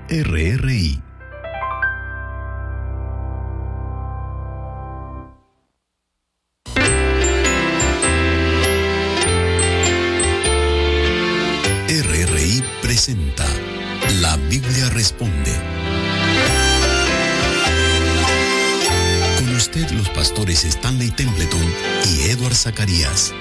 RRI. RRI presenta La Biblia Responde. Con usted los pastores Stanley Templeton y Edward Zacarías.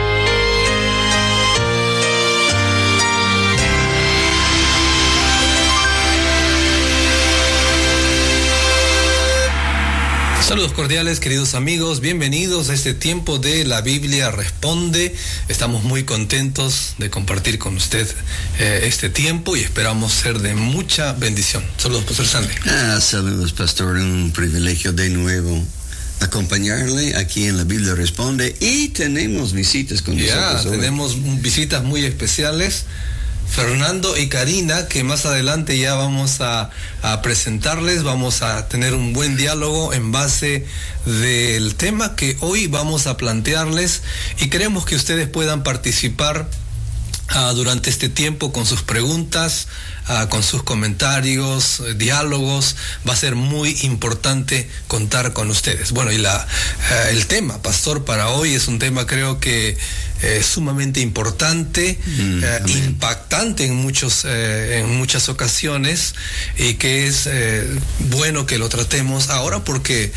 Saludos cordiales, queridos amigos, bienvenidos a este tiempo de La Biblia Responde. Estamos muy contentos de compartir con usted este tiempo y esperamos ser de mucha bendición. Saludos, Pastor Sandy. Saludos, Pastor, un privilegio de nuevo acompañarle aquí en La Biblia Responde y tenemos visitas con nosotros hoy. Tenemos visitas muy especiales. Fernando y Karina, que más adelante ya vamos a presentarles, vamos a tener un buen diálogo en base del tema que hoy vamos a plantearles y queremos que ustedes puedan participar durante este tiempo con sus preguntas, con sus comentarios, diálogos. Va a ser muy importante contar con ustedes. Bueno, y el tema, Pastor, para hoy es un tema creo que sumamente importante, impactante en muchas ocasiones y que es bueno que lo tratemos ahora porque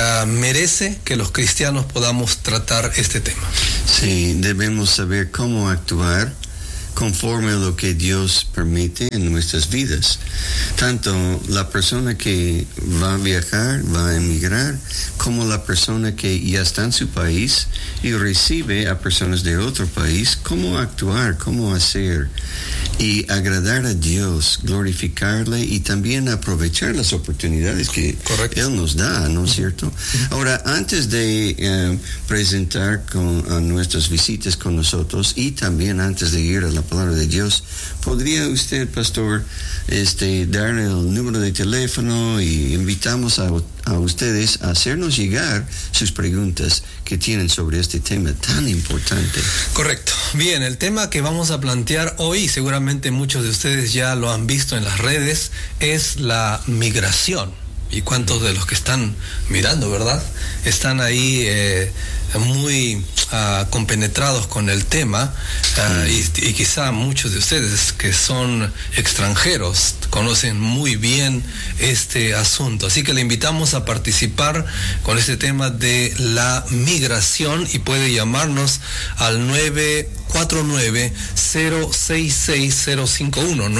merece que los cristianos podamos tratar este tema. Sí, debemos saber cómo actuar conforme a lo que Dios permite en nuestras vidas. Tanto la persona que va a viajar, va a emigrar, como la persona que ya está en su país y recibe a personas de otro país, cómo actuar, cómo hacer y agradar a Dios, glorificarle y también aprovechar las oportunidades que Él nos da, ¿no es cierto? Ahora, antes de presentar a nuestras visitas con nosotros y también antes de ir a la palabra de Dios, ¿podría usted, Pastor, darle el número de teléfono y invitamos a ustedes a hacernos llegar sus preguntas que tienen sobre este tema tan importante? Correcto. Bien, el tema que vamos a plantear hoy, seguramente muchos de ustedes ya lo han visto en las redes, es la migración. Y cuántos de los que están mirando, ¿verdad?, están ahí muy compenetrados con el tema, y quizá muchos de ustedes que son extranjeros conocen muy bien este asunto. Así que le invitamos a participar con este tema de la migración y puede llamarnos al 949-066-051,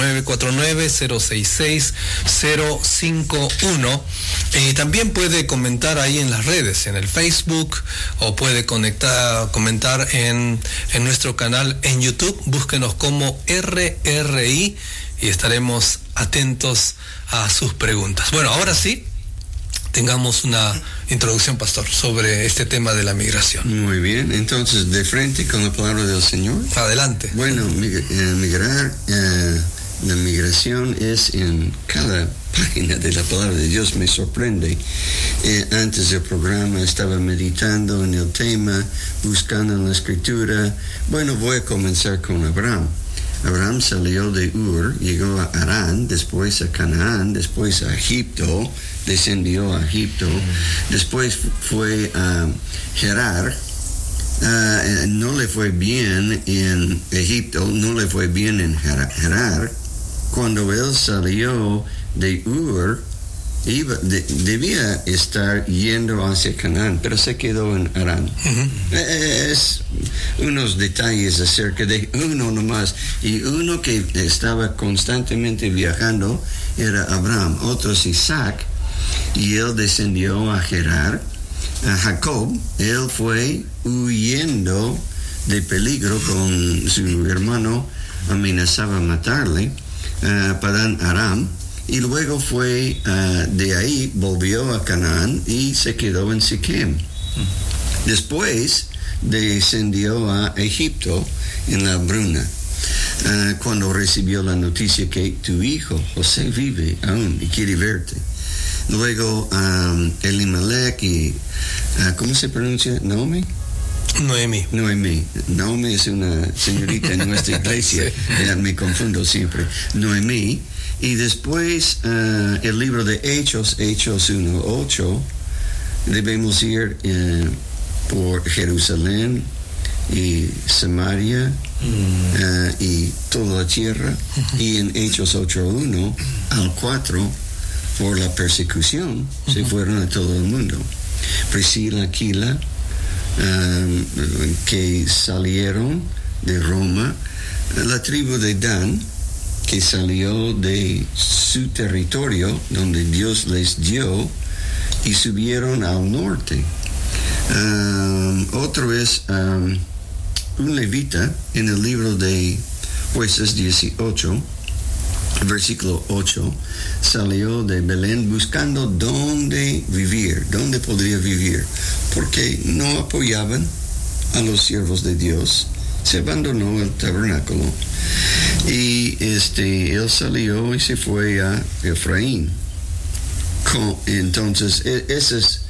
949-066-051. Y también puede comentar ahí en las redes, en el Facebook, o puede comentar en nuestro canal en YouTube. Búsquenos como RRI y estaremos atentos a sus preguntas. Bueno, ahora sí, tengamos una introducción, Pastor, sobre este tema de la migración. Muy bien, entonces, de frente con la palabra del Señor. Adelante. Bueno, la migración es en cada página de la palabra de Dios. Me sorprende. Antes del programa estaba meditando en el tema, buscando en la escritura. Bueno, voy a comenzar con Abraham. Abraham salió de Ur, llegó a Harán, después a Canaán, después a Egipto, descendió a Egipto, después fue a Gerar. No le fue bien en Egipto, no le fue bien en Gerar. Cuando él salió de Ur, debía estar yendo hacia Canaán, pero se quedó en Harán. Es unos detalles acerca de uno nomás. Y uno que estaba constantemente viajando era Abraham, otro es Isaac, y él descendió a Gerar. A Jacob, él fue huyendo de peligro con su hermano, amenazaba matarle. Padan Aram, y luego fue de ahí, volvió a Canaán y se quedó en Siquem. Después descendió a Egipto en la hambruna, cuando recibió la noticia que tu hijo José vive aún y quiere verte. Luego Elimelech y ¿cómo se pronuncia? Naomi. Noemí. Naomi es una señorita en nuestra iglesia. Sí. Me confundo siempre. Noemí. Y después el libro de Hechos 1:8. Debemos ir por Jerusalén y Samaria y toda la tierra. Y en Hechos 8:1 al 4, por la persecución, se fueron a todo el mundo. Priscila, Aquila, que salieron de Roma, la tribu de Dan, que salió de su territorio, donde Dios les dio, y subieron al norte. Otro es un levita en el libro de Jueces 18, versículo 8, salió de Belén buscando dónde podría vivir, porque no apoyaban a los siervos de Dios. Se abandonó el tabernáculo y él salió y se fue a Efraín. Entonces, ese es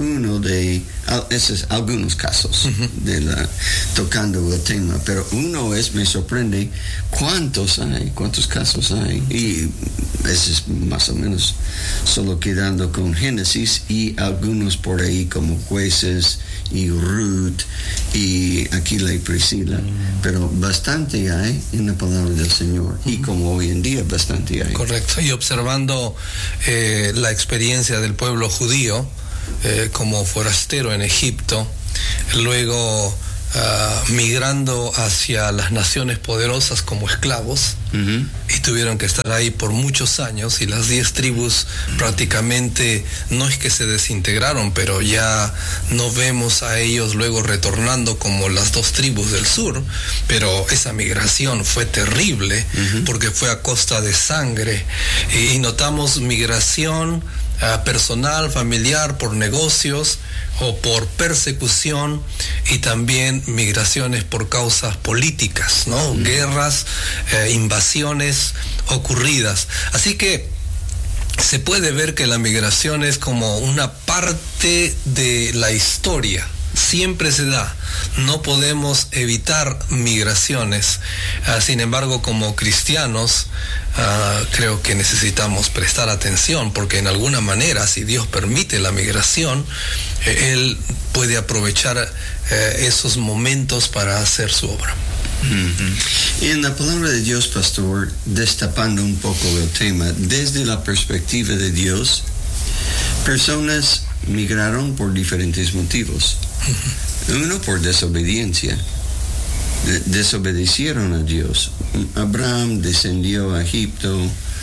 algunos casos tocando el tema, pero me sorprende cuántos casos hay, y ese es más o menos solo quedando con Génesis y algunos por ahí como Jueces y Ruth y Aquila y Priscila, pero bastante hay en la palabra del Señor, y como hoy en día bastante hay. Correcto, y observando la experiencia del pueblo judío como forastero en Egipto, luego migrando hacia las naciones poderosas como esclavos, y tuvieron que estar ahí por muchos años, y las 10 tribus prácticamente no es que se desintegraron, pero ya no vemos a ellos luego retornando como las 2 tribus del sur, pero esa migración fue terrible, porque fue a costa de sangre, y notamos migración personal, familiar, por negocios o por persecución, y también migraciones por causas políticas, ¿no? Guerras, invasiones ocurridas. Así que se puede ver que la migración es como una parte de la historia. Siempre se da, no podemos evitar migraciones. Sin embargo, como cristianos, creo que necesitamos prestar atención, porque en alguna manera, si Dios permite la migración, Él puede aprovechar esos momentos para hacer su obra. En la palabra de Dios, pastor, destapando un poco el tema, desde la perspectiva de Dios, personas migraron por diferentes motivos. Uno, por desobediencia. Desobedecieron a Dios. Abraham descendió a Egipto.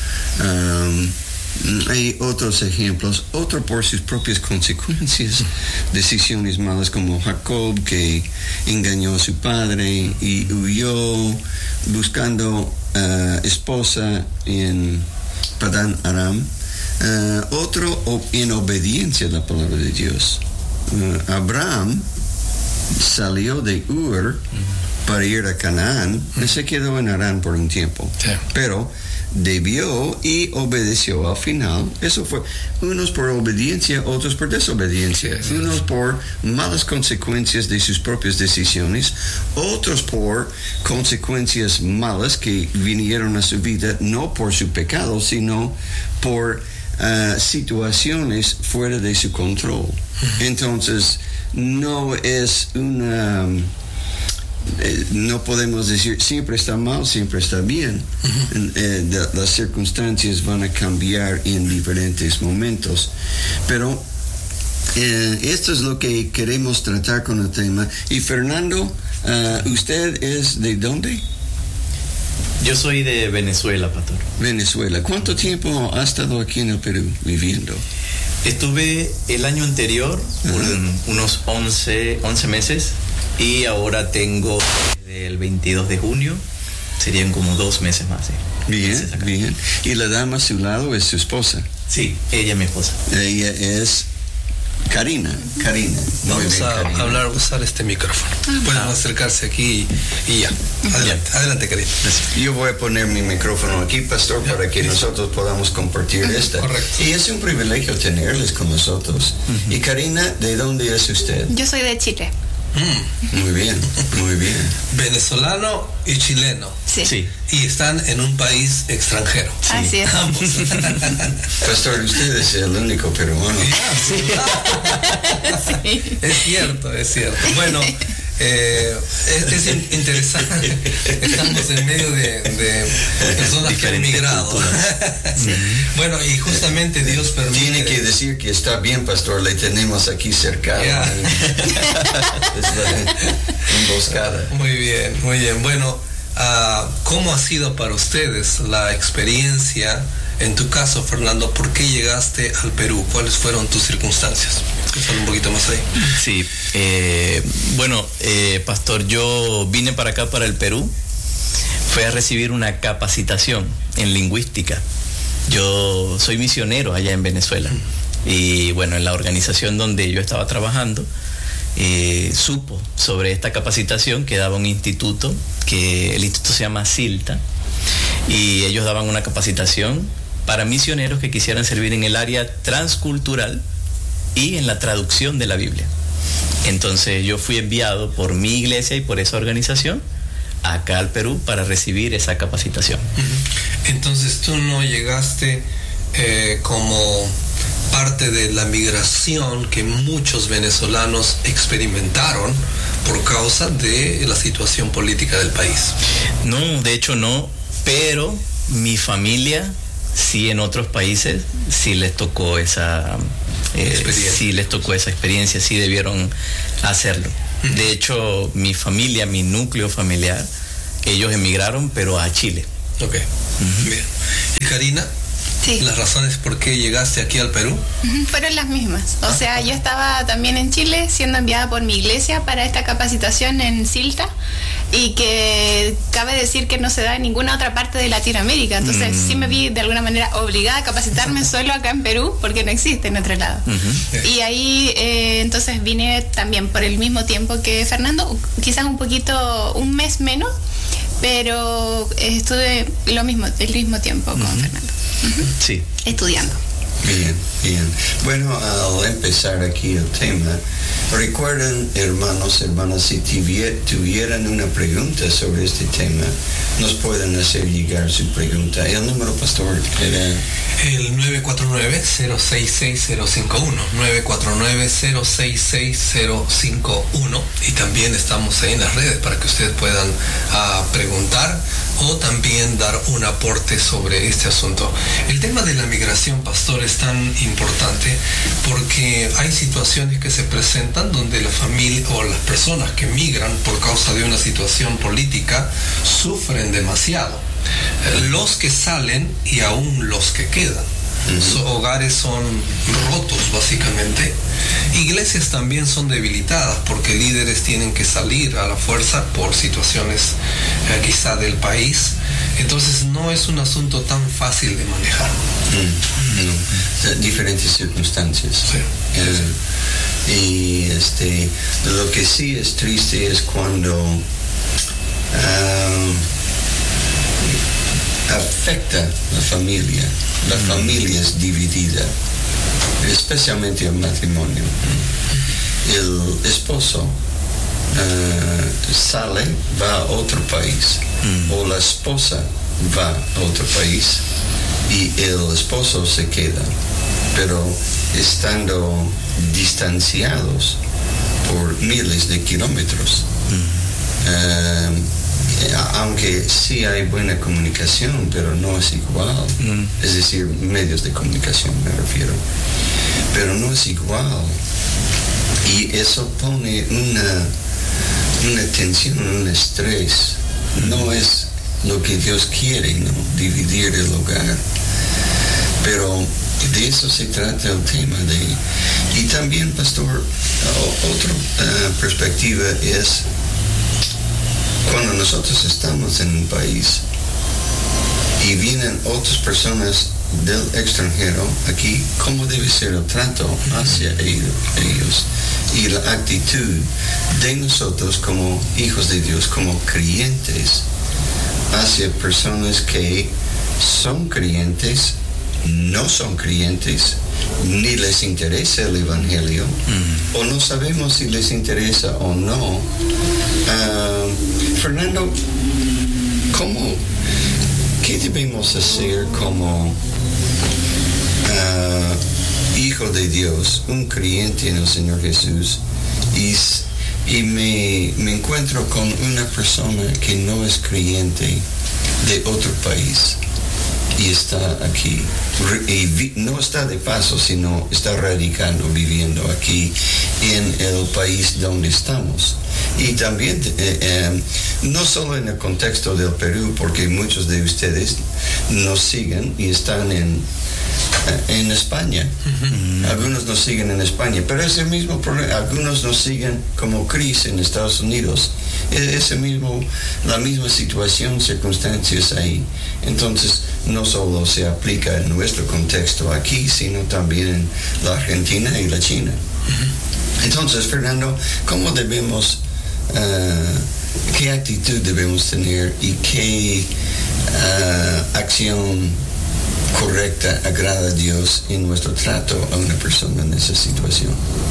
Hay otros ejemplos. Otro por sus propias consecuencias. Decisiones malas, como Jacob, que engañó a su padre y huyó buscando esposa en Padán Aram. Otro en obediencia a la palabra de Dios. Abraham salió de Ur para ir a Canaán, y se quedó en Harán por un tiempo, pero debió y obedeció al final. Eso fue unos por obediencia, otros por desobediencia, unos por malas consecuencias de sus propias decisiones, otros por consecuencias malas que vinieron a su vida no por su pecado, sino por situaciones fuera de su control. Entonces, no es una... no podemos decir siempre está mal, siempre está bien. Las circunstancias van a cambiar en diferentes momentos. Pero esto es lo que queremos tratar con el tema. Y Fernando, ¿usted es de dónde? Yo soy de Venezuela, pastor. Venezuela. ¿Cuánto tiempo ha estado aquí en el Perú viviendo? Estuve el año anterior unos 11 meses, y ahora tengo desde el 22 de junio, serían como 2 meses más. Bien, bien. ¿Y la dama a su lado es su esposa? Sí, ella es mi esposa. Ella es Karina. Vamos a usar este micrófono. Pueden acercarse aquí y ya. Adelante, Karina. Yo voy a poner mi micrófono aquí, pastor, para que nosotros podamos compartir esta. Correcto. Y es un privilegio tenerles con nosotros. Y Karina, ¿de dónde es usted? Yo soy de Chile. Muy bien, muy bien. Venezolano y chileno. Sí. Y están en un país extranjero. Así es. Ambos. Pastor, usted es el único peruano. Sí. Es cierto. Bueno, es interesante. Estamos en medio de personas que han migrado. Bueno, y justamente Dios permite. Tiene que decir que está bien, pastor, le tenemos aquí cercado. Yeah. Es la emboscada. Muy bien. Bueno, ¿cómo ha sido para ustedes la experiencia? En tu caso, Fernando, ¿por qué llegaste al Perú? ¿Cuáles fueron tus circunstancias? Solo un poquito más ahí. Sí, pastor, yo vine para acá, para el Perú, fue a recibir una capacitación en lingüística. Yo soy misionero allá en Venezuela y bueno, en la organización donde yo estaba trabajando, supo sobre esta capacitación que daba un instituto, que el instituto se llama CILTA, y ellos daban una capacitación para misioneros que quisieran servir en el área transcultural y en la traducción de la Biblia. Entonces yo fui enviado por mi iglesia y por esa organización acá al Perú para recibir esa capacitación. Entonces tú no llegaste como parte de la migración que muchos venezolanos experimentaron por causa de la situación política del país. No, de hecho no, pero mi familia sí, en otros países sí les tocó esa experiencia, sí debieron hacerlo. De hecho, mi familia, mi núcleo familiar, ellos emigraron, pero a Chile. Ok, bien. ¿Y Karina? Sí. ¿Las razones por qué llegaste aquí al Perú? Fueron las mismas. O sea, yo estaba también en Chile siendo enviada por mi iglesia para esta capacitación en CILTA, y que cabe decir que no se da en ninguna otra parte de Latinoamérica. Entonces sí me vi de alguna manera obligada a capacitarme solo acá en Perú, porque no existe en otro lado. Y ahí entonces vine también por el mismo tiempo que Fernando, quizás un mes menos, pero estuve el mismo tiempo con Fernando. Sí. Estudiando. Bien. Bueno, al empezar aquí el tema, recuerden, hermanas, si tuvieran una pregunta sobre este tema, nos pueden hacer llegar su pregunta. El número, pastor, era el 949-066-051, 949-066-051, y también estamos ahí en las redes para que ustedes puedan preguntar o también dar un aporte sobre este asunto. El tema de la migración, pastor, es tan importante porque hay situaciones que se presentan donde la familia o las personas que migran por causa de una situación política sufren demasiado. Los que salen y aún los que quedan. Sus hogares son rotos básicamente. Iglesias también son debilitadas porque líderes tienen que salir a la fuerza por situaciones quizá del país. Entonces no es un asunto tan fácil de manejar. Diferentes circunstancias. Sí. Y lo que sí es triste es cuando afecta la familia. La familia es dividida, especialmente el matrimonio. El esposo va a otro país, o la esposa va a otro país y el esposo se queda, pero estando distanciados por miles de kilómetros. Aunque sí hay buena comunicación, pero no es igual. Es decir, medios de comunicación me refiero, pero no es igual. Y eso pone una tensión, un estrés. No es lo que Dios quiere, ¿no? Dividir el hogar. Pero de eso se trata el tema. Y también, pastor, otra perspectiva es cuando nosotros estamos en un país y vienen otras personas del extranjero aquí, ¿cómo debe ser el trato hacia ellos? Y la actitud de nosotros como hijos de Dios, como creyentes, hacia personas que son creyentes, no son creyentes, ni les interesa el Evangelio, o no sabemos si les interesa o no. Fernando, ¿qué debemos hacer como hijo de Dios, un creyente en el Señor Jesús, y me encuentro con una persona que no es creyente de otro país y está aquí, y no está de paso, sino está radicando, viviendo aquí en el país donde estamos? Y también no solo en el contexto del Perú, porque muchos de ustedes nos siguen y están en España. Algunos nos siguen en España, pero es el mismo problema. Algunos nos siguen como Chris en Estados Unidos. Es la misma situación, circunstancias ahí. Entonces, no solo se aplica en nuestro contexto aquí, sino también en la Argentina y la China. Entonces, Fernando, ¿cómo debemos, qué actitud debemos tener y qué acción correcta agrada a Dios en nuestro trato a una persona en esa situación?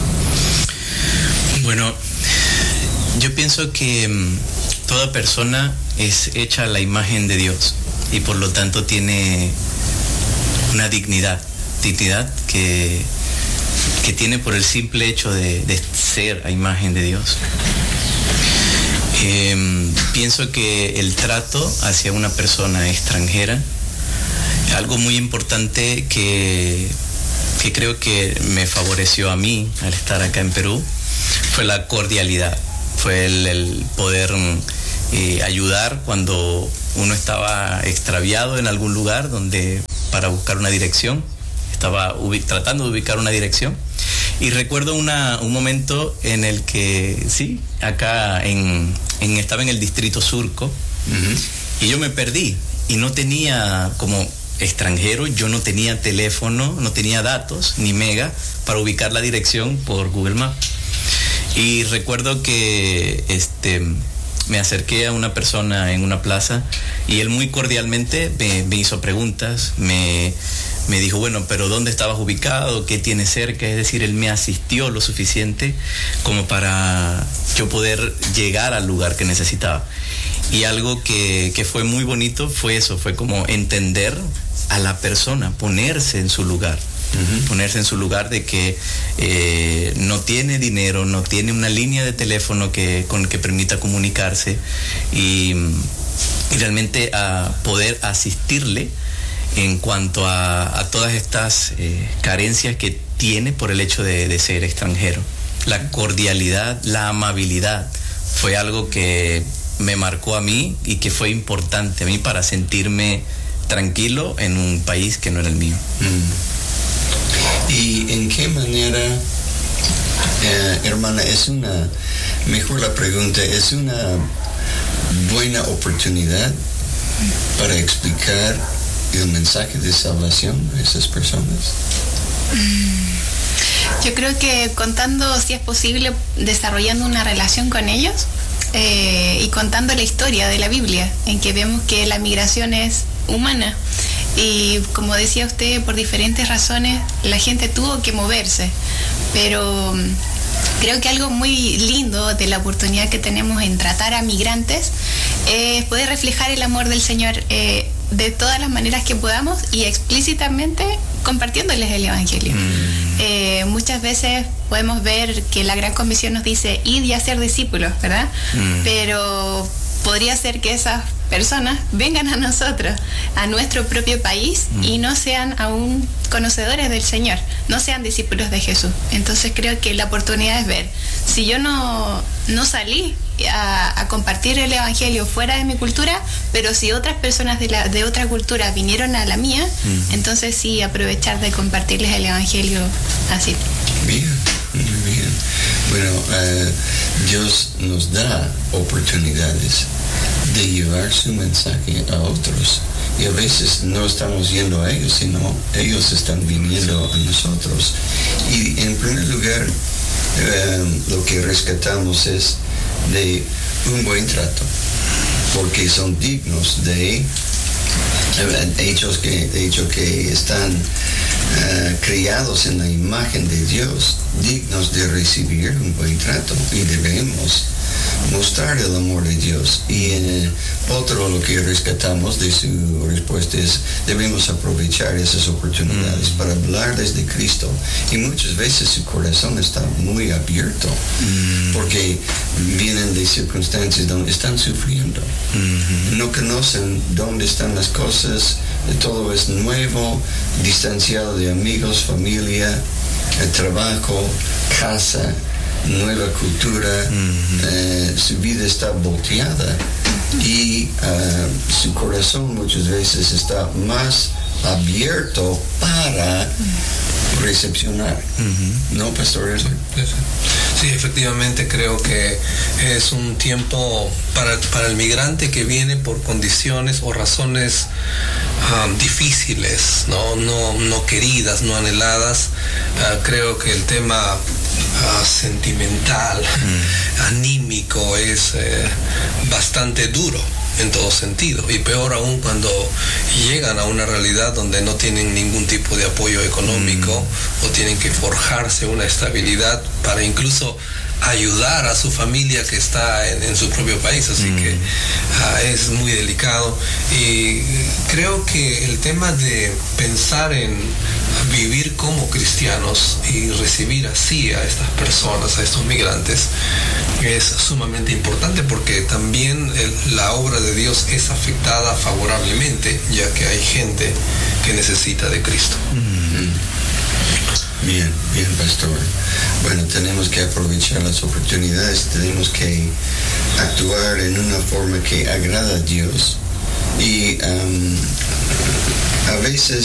Bueno, yo pienso que toda persona es hecha a la imagen de Dios y por lo tanto tiene una dignidad que tiene por el simple hecho de ser a imagen de Dios. Pienso que el trato hacia una persona extranjera, algo muy importante que creo que me favoreció a mí al estar acá en Perú, fue la cordialidad, fue el poder ayudar cuando uno estaba extraviado en algún lugar para buscar una dirección, estaba tratando de ubicar una dirección. Y recuerdo un momento en el que, sí, acá estaba en el distrito Surco, y yo me perdí y no tenía, como extranjero, yo no tenía teléfono, no tenía datos ni mega para ubicar la dirección por Google Maps. Y recuerdo que me acerqué a una persona en una plaza y él muy cordialmente me hizo preguntas, me dijo, bueno, pero ¿dónde estabas ubicado? ¿Qué tienes cerca? Es decir, él me asistió lo suficiente como para yo poder llegar al lugar que necesitaba. Y algo que fue muy bonito fue eso, fue como entender a la persona, ponerse en su lugar. Ponerse en su lugar de que no tiene dinero, no tiene una línea de teléfono con que permita comunicarse y realmente a poder asistirle en cuanto a todas estas carencias que tiene por el hecho de ser extranjero. La cordialidad, la amabilidad fue algo que me marcó a mí y que fue importante a mí para sentirme tranquilo en un país que no era el mío. ¿Y en qué manera, hermana, mejor la pregunta, es una buena oportunidad para explicar el mensaje de salvación a esas personas? Yo creo que contando, si es posible, desarrollando una relación con ellos y contando la historia de la Biblia, en que vemos que la migración es humana. Y como decía usted, por diferentes razones la gente tuvo que moverse, pero creo que algo muy lindo de la oportunidad que tenemos en tratar a migrantes es poder reflejar el amor del Señor de todas las maneras que podamos y explícitamente compartiéndoles el Evangelio. Muchas veces podemos ver que la Gran Comisión nos dice id y hacer discípulos, ¿verdad? Pero podría ser que esas personas vengan a nosotros, a nuestro propio país, y no sean aún conocedores del Señor, no sean discípulos de Jesús. Entonces creo que la oportunidad es ver, si yo no salí a compartir el Evangelio fuera de mi cultura, pero si otras personas de otra cultura vinieron a la mía, entonces sí aprovechar de compartirles el Evangelio así. Bien, muy bien. Bueno, Dios nos da oportunidades de llevar su mensaje a otros. Y a veces no estamos yendo a ellos, sino ellos están viniendo a nosotros. Y en primer lugar, lo que rescatamos es de un buen trato, porque son dignos de hechos que están criados en la imagen de Dios, dignos de recibir un buen trato, y debemos mostrar el amor de Dios. Y otro lo que rescatamos de su respuesta es: debemos aprovechar esas oportunidades para hablar desde Cristo, y muchas veces su corazón está muy abierto porque vienen de circunstancias donde están sufriendo, no conocen dónde están las cosas, todo es nuevo, distanciado de amigos, familia, trabajo, casa, nueva cultura, su vida está volteada, y su corazón muchas veces está más abierto para recepcionar. ¿No, pastor? Sí, efectivamente creo que es un tiempo para el migrante que viene por condiciones o razones difíciles, no queridas, no anheladas. Creo que el tema sentimental, anímico, es bastante duro en todo sentido, y peor aún cuando llegan a una realidad donde no tienen ningún tipo de apoyo económico o tienen que forjarse una estabilidad para incluso ayudar a su familia que está en su propio país. Así que es muy delicado, y creo que el tema de pensar en vivir como cristianos y recibir así a estas personas, a estos migrantes, es sumamente importante, porque también la obra de Dios es afectada favorablemente, ya que hay gente que necesita de Cristo. Bien, pastor. Bueno, tenemos que aprovechar las oportunidades, tenemos que actuar en una forma que agrada a Dios, y a veces